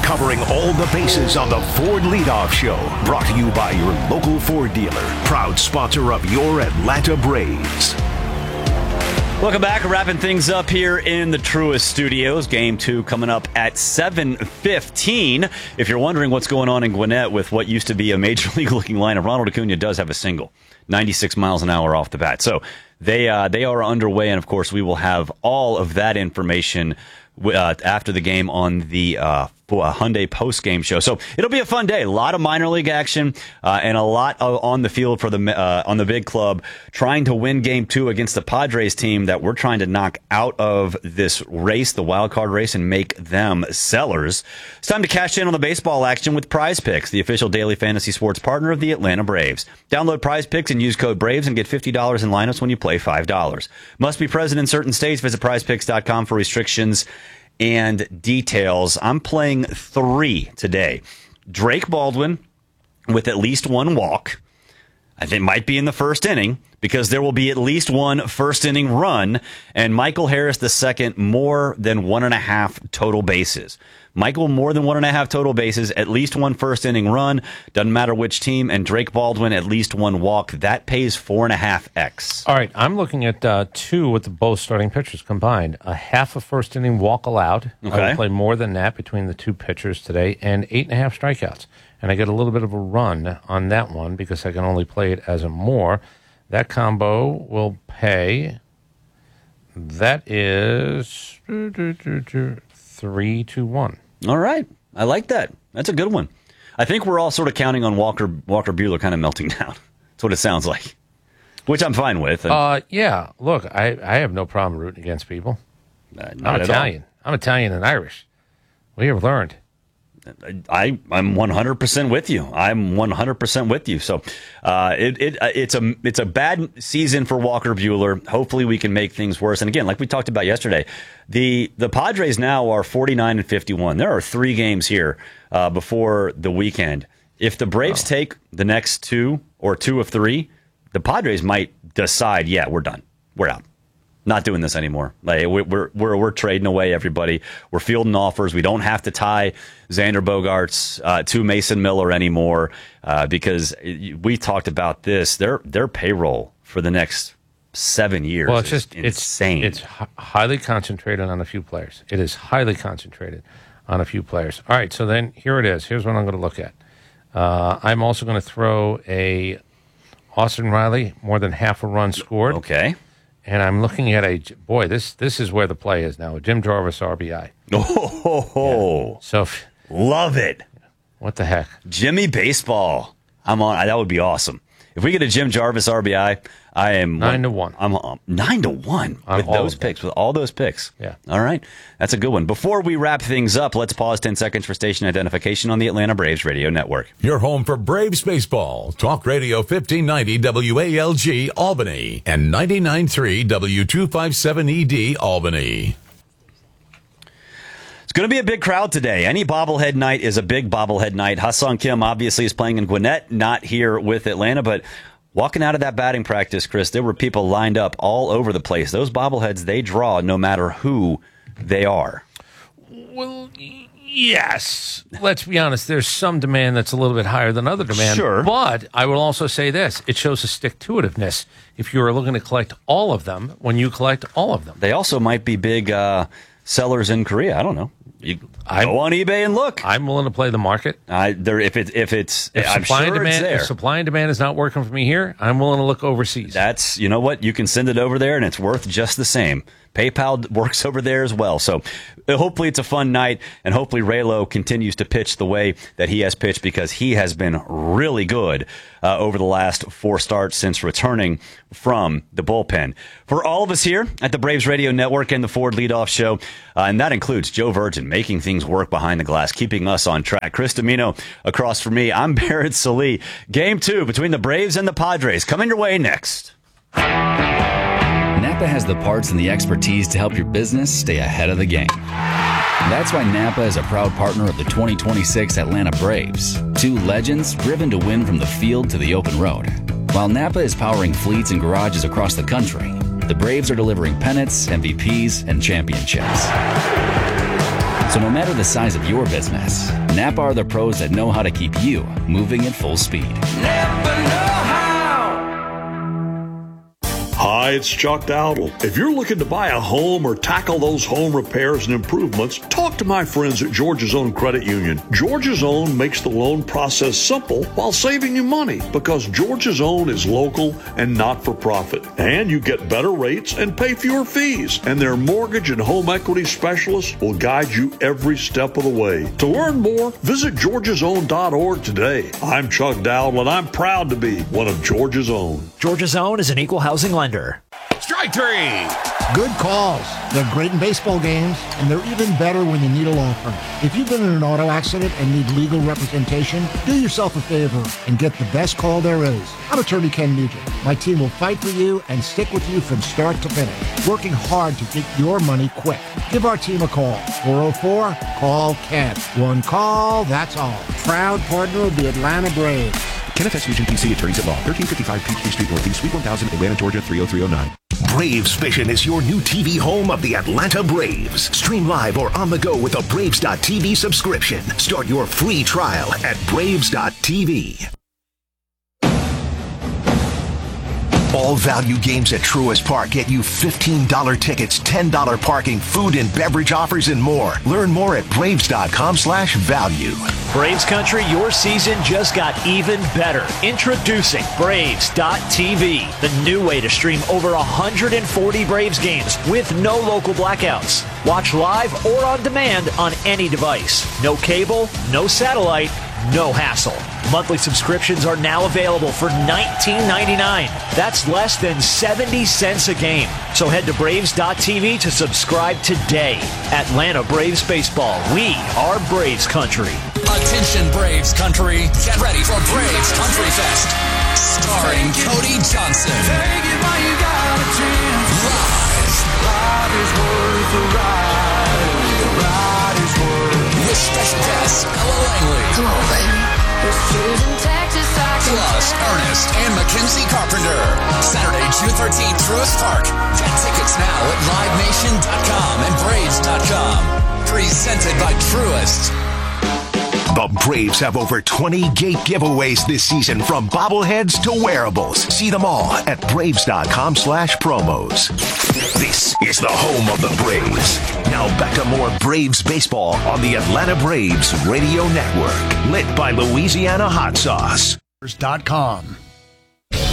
covering all the bases on the Ford Leadoff Show. Brought to you by your local Ford dealer, proud sponsor of your Atlanta Braves. Welcome back. Wrapping things up here in the Truist Studios. Game 2 coming up at 7:15. If you're wondering what's going on in Gwinnett with what used to be a major league-looking lineup, Ronald Acuna does have a single, 96 miles an hour off the bat. So they are underway, and of course we will have all of that information after the game on the Hyundai post-game show. So it'll be a fun day. A lot of minor league action and a lot on the field for on the big club, trying to win Game 2 against the Padres team that we're trying to knock out of this race, the wild card race, and make them sellers. It's time to cash in on the baseball action with Prize Picks, the official daily fantasy sports partner of the Atlanta Braves. Download Prize Picks and use code BRAVES and get $50 in lineups when you play $5. Must be present in certain states. Visit prizepicks.com for restrictions and details. I'm playing 3 today. Drake Baldwin with at least 1 walk. I think might be in the first inning because there will be at least 1 first inning run, and Michael Harris II more than 1.5 total bases. Michael more than 1.5 total bases, at least 1 first inning run, doesn't matter which team, and Drake Baldwin at least 1 walk. That pays 4.5x. All right, I'm looking at 2 with the both starting pitchers combined. A half a first inning walk allowed. Okay. I will play more than that between the 2 pitchers today, and 8.5 strikeouts. And I get a little bit of a run on that one because I can only play it as a more. That combo will pay. That is 3-1. All right. I like that. That's a good one. I think we're all sort of counting on Walker Buehler kind of melting down. That's what it sounds like, which I'm fine with. Yeah. Look, I have no problem rooting against people. I'm Italian. I'm Italian and Irish. We have learned. I'm 100% with you. I'm 100% with you. So it's a bad season for Walker Buehler. Hopefully we can make things worse. And again, like we talked about yesterday, the Padres now are 49-51. There are 3 games here before the weekend. If the Braves take the next 2 or 2 of 3, the Padres might decide, yeah, we're done. We're out. Not doing this anymore. Like we're trading away everybody. We're fielding offers. We don't have to tie Xander Bogaerts to Mason Miller anymore because we talked about this. Their payroll for the next 7 years is insane. It's highly concentrated on a few players. It is highly concentrated on a few players. All right, so then here it is. Here's what I'm going to look at. I'm also going to throw a Austin Riley, more than half a run scored. Okay. And I'm looking at this is where the play is now, a Jim Jarvis RBI. Oh, yeah. So love it. What the heck? Jimmy Baseball. I'm on. That would be awesome. If we get a Jim Jarvis RBI, I am 9-1. I'm 9-1 with those picks, with all those picks. Yeah. All right. That's a good one. Before we wrap things up, let's pause 10 seconds for station identification on the Atlanta Braves Radio Network. Your home for Braves baseball. Talk Radio 1590 WALG Albany and 99.3 W257ED Albany. It's going to be a big crowd today. Any bobblehead night is a big bobblehead night. Ha-Seong Kim obviously is playing in Gwinnett, not here with Atlanta, but walking out of that batting practice, Chris, there were people lined up all over the place. Those bobbleheads, they draw no matter who they are. Well, yes. Let's be honest. There's some demand that's a little bit higher than other demand. Sure. But I will also say this. It shows a stick-to-itiveness if you are looking to collect all of them when you collect all of them. They also might be big sellers in Korea. I don't know. You go on eBay and look. I'm willing to play the market. If supply and demand is not working for me here, I'm willing to look overseas. That's, you know what? You can send it over there and it's worth just the same. PayPal works over there as well. So hopefully it's a fun night, and hopefully Raylo continues to pitch the way that he has pitched, because he has been really good over the last 4 starts since returning from the bullpen. For all of us here at the Braves Radio Network and the Ford Leadoff Show, and that includes Joe Virgin making things work behind the glass, keeping us on track. Chris Domino across from me. I'm Barrett Sallee. Game 2 between the Braves and the Padres coming your way next. Napa has the parts and the expertise to help your business stay ahead of the game. That's why Napa is a proud partner of the 2026 Atlanta Braves. 2 legends driven to win from the field to the open road. While Napa is powering fleets and garages across the country, the Braves are delivering pennants, MVPs, and championships. So no matter the size of your business, Napa are the pros that know how to keep you moving at full speed. Napa know how. Hi, it's Chuck Dowdle. If you're looking to buy a home or tackle those home repairs and improvements, talk to my friends at Georgia's Own Credit Union. Georgia's Own makes the loan process simple while saving you money because Georgia's Own is local and not for profit. And you get better rates and pay fewer fees. And their mortgage and home equity specialists will guide you every step of the way. To learn more, visit georgiasown.org today. I'm Chuck Dowdle, and I'm proud to be one of Georgia's Own. Georgia's Own is an equal housing lender. Strike three. Good calls. They're great in baseball games, and they're even better when you need a law firm. If you've been in an auto accident and need legal representation, do yourself a favor and get the best call there is. I'm attorney Ken Nugent. My team will fight for you and stick with you from start to finish, working hard to get your money quick. Give our team a call. 404-CALL-KEN. One call, that's all. Proud partner of the Atlanta Braves. Kenneth S. Nugent, PC, attorneys at law, 1355 Peachtree Street Northeast, Suite 1000, Atlanta, Georgia, 30309. Braves Vision is your new TV home of the Atlanta Braves. Stream live or on the go with a Braves.tv subscription. Start your free trial at Braves.tv. All value games at Truist Park get you $15 tickets, $10 parking, food and beverage offers, and more. Learn more at Braves.com/value. Braves Country, your season just got even better. Introducing Braves.tv, the new way to stream over 140 Braves games with no local blackouts. Watch live or on demand on any device. No cable, no satellite, no hassle. Monthly subscriptions are now available for $19.99. That's less than 70 cents a game. So head to Braves.tv to subscribe today. Atlanta Braves Baseball. We are Braves Country. Attention Braves Country. Get ready for Braves Country Fest. Starring Cody Johnson. Take it while you got a chance. Ride is worth the ride. The ride is worth. With special guests Ella Langley. Come on, baby. Plus Ernest and Mackenzie Carpenter. Saturday, June 13th, Truist Park. Get tickets now at livenation.com and braves.com. Presented by Truist. The Braves have over 20 gate giveaways this season, from bobbleheads to wearables. See them all at Braves.com/promos. This is the home of the Braves. Now back to more Braves baseball on the Atlanta Braves Radio Network. Lit by Louisiana Hot Sauce. .com.